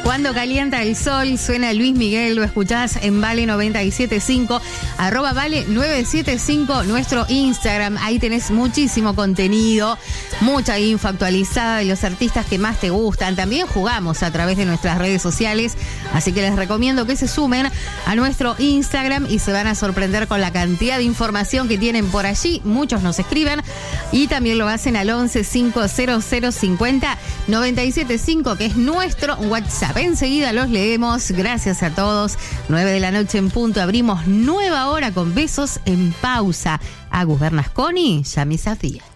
Cuando calienta el sol, suena Luis Miguel, lo escuchás en Vale 975, @Vale 975, nuestro Instagram. Ahí tenés muchísimo contenido, mucha info actualizada de los artistas que más te gustan. También jugamos a través de nuestras redes sociales, así que les recomiendo que se sumen a nuestro Instagram y se van a sorprender con la cantidad de información que tienen por allí. Muchos nos escriben y también lo hacen al 11 500 50 975, que es nuestro WhatsApp. Enseguida los leemos. Gracias a todos. 9 de la noche en punto. Abrimos nueva hora con Besos en Pausa. Agus Bernasconi, Yami Safía.